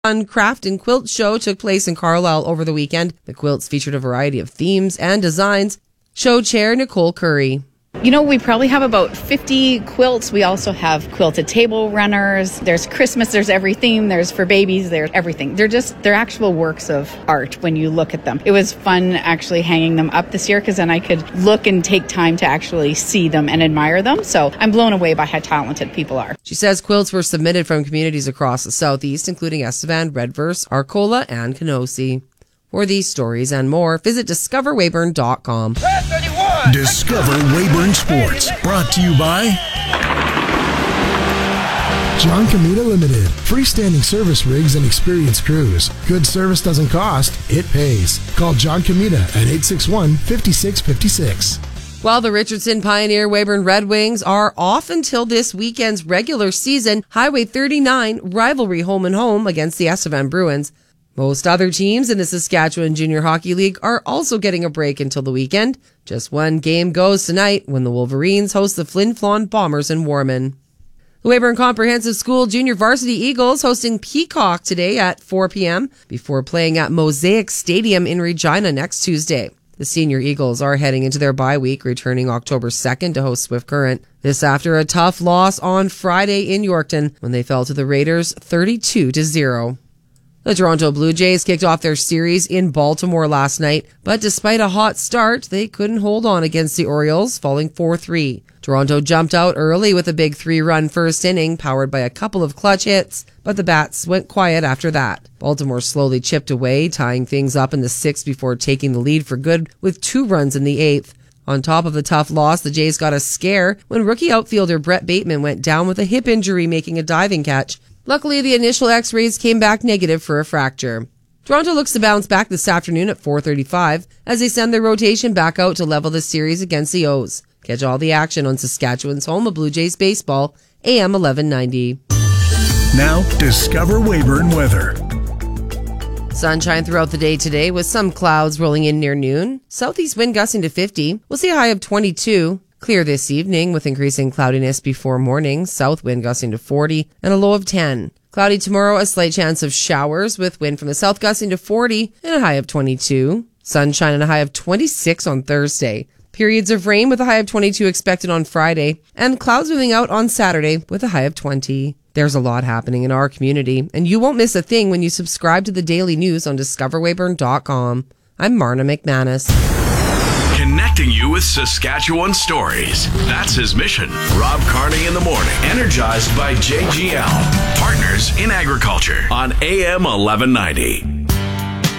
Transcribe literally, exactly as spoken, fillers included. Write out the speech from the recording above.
Fun Craft and Quilt Show took place in Carlisle over the weekend. The quilts featured a variety of themes and designs. Show chair Nicole Curry. You know, we probably have about fifty quilts. We also have quilted table runners. There's Christmas, there's every theme. There's for babies, there's everything. They're just, they're actual works of art when you look at them. It was fun actually hanging them up this year because then I could look and take time to actually see them and admire them. So I'm blown away by how talented people are. She says quilts were submitted from communities across the southeast, including Estevan, Redverse, Arcola, and Kenosee. For these stories and more, visit discover weyburn dot com. Discover Weyburn Sports, brought to you by John Comita Limited. Freestanding service rigs and experienced crews. Good service doesn't cost, it pays. Call John Comita at eight six one, five six five six. While the Richardson Pioneer Weyburn Red Wings are off until this weekend's regular season Highway thirty-nine rivalry home and home against the Estevan Bruins, most other teams in the Saskatchewan Junior Hockey League are also getting a break until the weekend. Just one game goes tonight when the Wolverines host the Flin Flon Bombers in Warman. The Weyburn Comprehensive School Junior Varsity Eagles hosting Peacock today at four p.m. before playing at Mosaic Stadium in Regina next Tuesday. The Senior Eagles are heading into their bye week, returning October second to host Swift Current. This after a tough loss on Friday in Yorkton when they fell to the Raiders thirty-two to zero. The Toronto Blue Jays kicked off their series in Baltimore last night, but despite a hot start, they couldn't hold on against the Orioles, falling four three. Toronto jumped out early with a big three-run first inning, powered by a couple of clutch hits, but the bats went quiet after that. Baltimore slowly chipped away, tying things up in the sixth before taking the lead for good with two runs in the eighth. On top of the tough loss, the Jays got a scare when rookie outfielder Brett Bateman went down with a hip injury, making a diving catch. Luckily, the initial x-rays came back negative for a fracture. Toronto looks to bounce back this afternoon at four thirty-five as they send their rotation back out to level the series against the O's. Catch all the action on Saskatchewan's home of Blue Jays baseball, A M eleven ninety. Now, Discover Weyburn weather. Sunshine throughout the day today with some clouds rolling in near noon. Southeast wind gusting to fifty. We'll see a high of twenty-two. Clear this evening with increasing cloudiness before morning. South wind gusting to forty and a low of ten. Cloudy tomorrow, a slight chance of showers with wind from the south gusting to forty and a high of twenty-two. Sunshine and a high of twenty-six on Thursday. Periods of rain with a high of twenty-two expected on Friday. And clouds moving out on Saturday with a high of twenty. There's a lot happening in our community, and you won't miss a thing when you subscribe to the daily news on discover weyburn dot com. I'm Marna McManus. Connecting you with Saskatchewan stories. That's his mission. Rob Carney in the morning. Energized by J G L. Partners in Agriculture on A M eleven ninety.